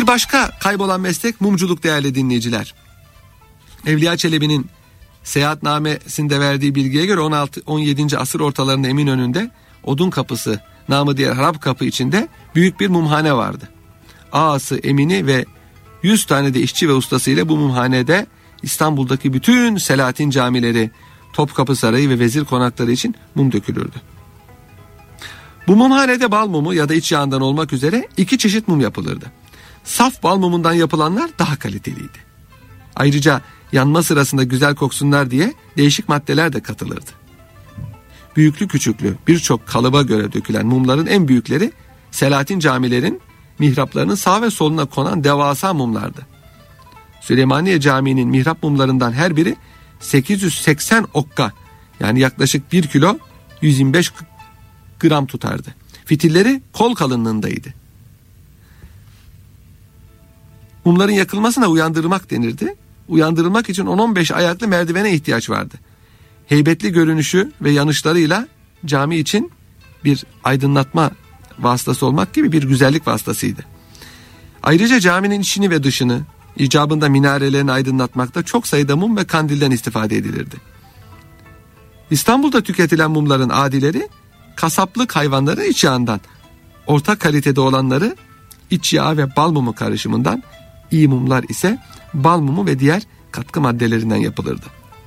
başka kaybolan meslek mumculuk değerli dinleyiciler. Evliya Çelebi'nin seyahatnamesinde verdiği bilgiye göre 16-17. asır ortalarında Eminönü'nde Odun Kapısı, namı diğer Harap Kapı içinde büyük bir mumhane vardı. Ağası Emini ve 100 tane de işçi ve ustasıyla bu mumhanede İstanbul'daki bütün Selahattin camileri, Topkapı Sarayı ve vezir konakları için mum dökülürdü. Bu mumhanede bal mumu ya da iç yağından olmak üzere 2 çeşit mum yapılırdı. Saf bal mumundan yapılanlar daha kaliteliydi. Ayrıca yanma sırasında güzel koksunlar diye değişik maddeler de katılırdı. Büyüklü küçüklü birçok kalıba göre dökülen mumların en büyükleri Selahattin camilerin mihraplarının sağ ve soluna konan devasa mumlardı. Süleymaniye Camii'nin mihrap mumlarından her biri 880 okka, yani yaklaşık 1 kilo 125 gram tutardı. Fitilleri kol kalınlığındaydı. Mumların yakılmasına uyandırmak denirdi. Uyandırılmak için 10-15 ayaklı merdivene ihtiyaç vardı. Heybetli görünüşü ve yanışlarıyla cami için bir aydınlatma vasıtası olmak gibi bir güzellik vasıtasıydı. Ayrıca caminin içini ve dışını, icabında minarelerini aydınlatmakta çok sayıda mum ve kandilden istifade edilirdi. İstanbul'da tüketilen mumların adileri kasaplık hayvanları iç yağından, orta kalitede olanları iç yağ ve bal mumu karışımından, iyi mumlar ise bal mumu ve diğer katkı maddelerinden yapılırdı.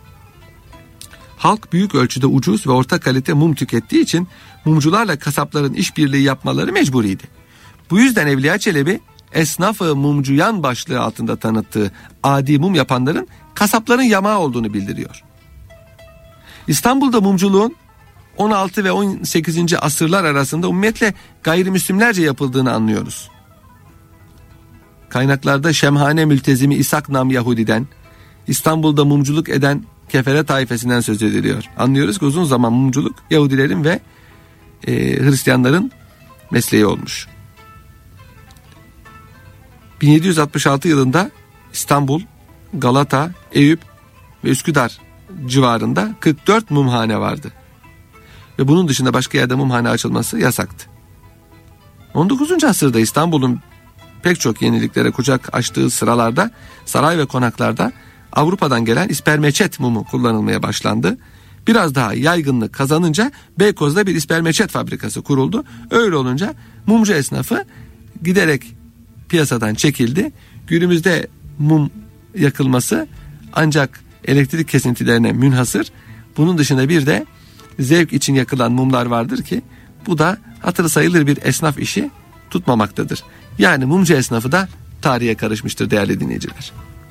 Halk büyük ölçüde ucuz ve orta kalite mum tükettiği için mumcularla kasapların işbirliği yapmaları mecburiydi. Bu yüzden Evliya Çelebi esnaf-ı mumcuyan başlığı altında tanıttığı adi mum yapanların kasapların yamağı olduğunu bildiriyor. İstanbul'da mumculuğun 16 ve 18. asırlar arasında ummiyetle gayrimüslimlerce yapıldığını anlıyoruz. Kaynaklarda Şemhane mültezimi İshak nam Yahudi'den, İstanbul'da mumculuk eden Kefere taifesinden söz ediliyor. Anlıyoruz ki uzun zaman mumculuk Yahudilerin ve Hristiyanların mesleği olmuş. 1766 yılında İstanbul, Galata, Eyüp ve Üsküdar civarında 44 mumhane vardı. Ve bunun dışında başka yerde mumhane açılması yasaktı. 19. asırda İstanbul'un pek çok yeniliklere kucak açtığı sıralarda saray ve konaklarda Avrupa'dan gelen ispermeçet mumu kullanılmaya başlandı. Biraz daha yaygınlık kazanınca Beykoz'da bir ispermeçet fabrikası kuruldu. Öyle olunca mumcu esnafı giderek piyasadan çekildi. Günümüzde mum yakılması ancak elektrik kesintilerine münhasır. Bunun dışında bir de zevk için yakılan mumlar vardır ki bu da hatırı sayılır bir esnaf işi tutmamaktadır. Yani mumcu esnafı da tarihe karışmıştır değerli dinleyiciler.